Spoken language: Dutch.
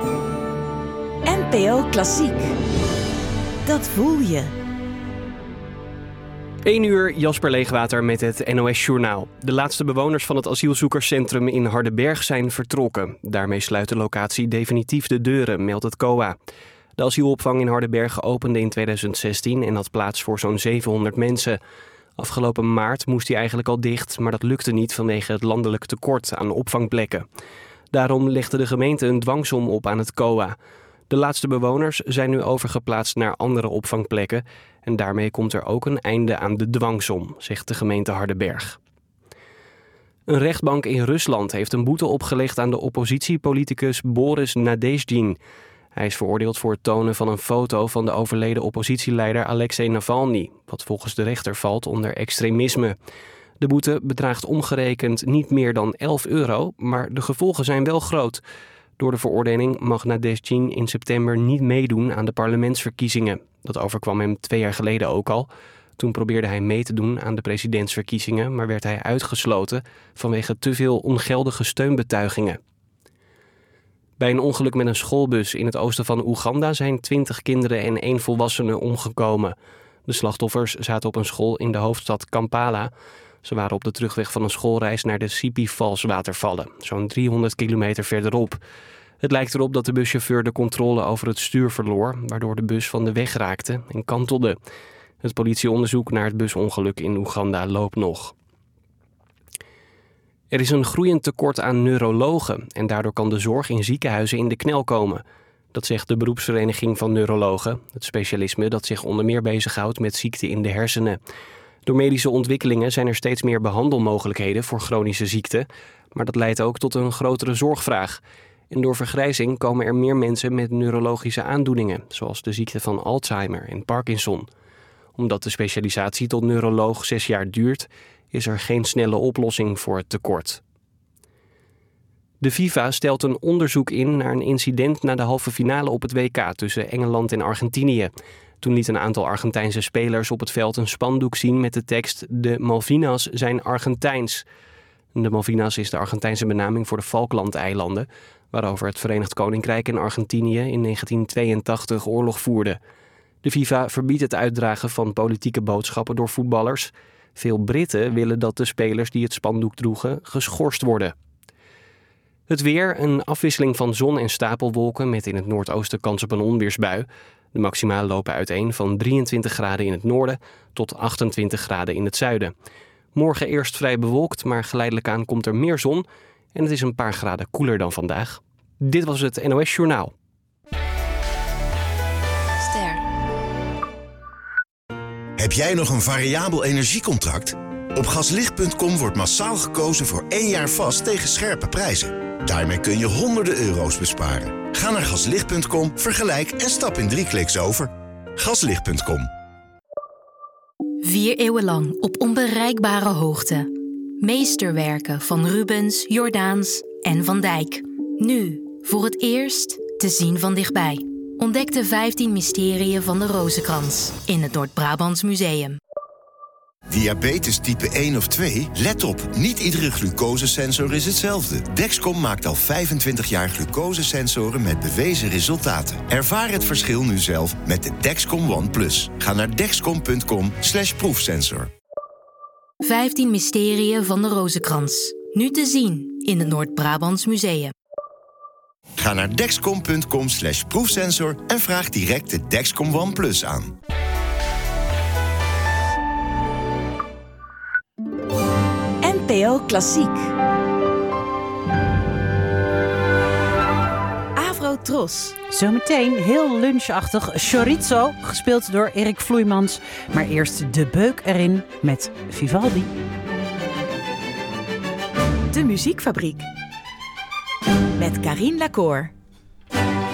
NPO Klassiek. Dat voel je. 1 uur, Jasper Leegwater met het NOS Journaal. De laatste bewoners van het asielzoekerscentrum in Hardenberg zijn vertrokken. Daarmee sluit de locatie definitief de deuren, meldt het COA. De asielopvang in Hardenberg opende in 2016 en had plaats voor zo'n 700 mensen. Afgelopen maart moest hij eigenlijk al dicht, maar dat lukte niet vanwege het landelijk tekort aan opvangplekken. Daarom legde de gemeente een dwangsom op aan het COA. De laatste bewoners zijn nu overgeplaatst naar andere opvangplekken en daarmee komt er ook een einde aan de dwangsom, zegt de gemeente Hardenberg. Een rechtbank in Rusland heeft een boete opgelegd aan de oppositiepoliticus Boris Nadezhdin. Hij is veroordeeld voor het tonen van een foto van de overleden oppositieleider Alexei Navalny, wat volgens de rechter valt onder extremisme. De boete bedraagt omgerekend niet meer dan €11, maar de gevolgen zijn wel groot. Door de veroordeling mag Nadezhdin in september niet meedoen aan de parlementsverkiezingen. Dat overkwam hem 2 jaar geleden ook al. Toen probeerde hij mee te doen aan de presidentsverkiezingen, maar werd hij uitgesloten vanwege te veel ongeldige steunbetuigingen. Bij een ongeluk met een schoolbus in het oosten van Oeganda zijn 20 kinderen en 1 volwassene omgekomen. De slachtoffers zaten op een school in de hoofdstad Kampala. Ze waren op de terugweg van een schoolreis naar de Sipi Falls watervallen, zo'n 300 kilometer verderop. Het lijkt erop dat de buschauffeur de controle over het stuur verloor, waardoor de bus van de weg raakte en kantelde. Het politieonderzoek naar het busongeluk in Oeganda loopt nog. Er is een groeiend tekort aan neurologen en daardoor kan de zorg in ziekenhuizen in de knel komen. Dat zegt de beroepsvereniging van neurologen, het specialisme dat zich onder meer bezighoudt met ziekten in de hersenen. Door medische ontwikkelingen zijn er steeds meer behandelmogelijkheden voor chronische ziekten, maar dat leidt ook tot een grotere zorgvraag. En door vergrijzing komen er meer mensen met neurologische aandoeningen, zoals de ziekte van Alzheimer en Parkinson. Omdat de specialisatie tot neuroloog 6 jaar duurt, is er geen snelle oplossing voor het tekort. De FIFA stelt een onderzoek in naar een incident na de halve finale op het WK tussen Engeland en Argentinië. Toen liet een aantal Argentijnse spelers op het veld een spandoek zien met de tekst "De Malvinas zijn Argentijns". De Malvinas is de Argentijnse benaming voor de Falklandeilanden, waarover het Verenigd Koninkrijk en Argentinië in 1982 oorlog voerden. De FIFA verbiedt het uitdragen van politieke boodschappen door voetballers. Veel Britten willen dat de spelers die het spandoek droegen geschorst worden. Het weer, een afwisseling van zon en stapelwolken met in het noordoosten kans op een onweersbui. De maxima lopen uiteen van 23 graden in het noorden tot 28 graden in het zuiden. Morgen eerst vrij bewolkt, maar geleidelijk aan komt er meer zon en het is een paar graden koeler dan vandaag. Dit was het NOS Journaal. Ster. Heb jij nog een variabel energiecontract? Op gaslicht.com wordt massaal gekozen voor 1 jaar vast tegen scherpe prijzen. Daarmee kun je honderden euro's besparen. Ga naar gaslicht.com, vergelijk en stap in 3 kliks over. Gaslicht.com. 4 eeuwen lang op onbereikbare hoogte. Meesterwerken van Rubens, Jordaens en Van Dijk. Nu, voor het eerst, te zien van dichtbij. Ontdek de 15 mysterieën van de Rozenkrans in het Noord-Brabants Museum. Diabetes type 1 of 2? Let op, niet iedere glucosesensor is hetzelfde. Dexcom maakt al 25 jaar glucosesensoren met bewezen resultaten. Ervaar het verschil nu zelf met de Dexcom ONE+. Ga naar dexcom.com/proefsensor. 15 mysterieën van de Rozenkrans. Nu te zien in het Noord-Brabants Museum. Ga naar dexcom.com/proefsensor en vraag direct de Dexcom ONE+ aan. NPO Klassiek. Avrotros. Zometeen heel lunchachtig chorizo, gespeeld door Erik Vloeimans. Maar eerst de beuk erin met Vivaldi. De Muziekfabriek. Met Carien Lacour.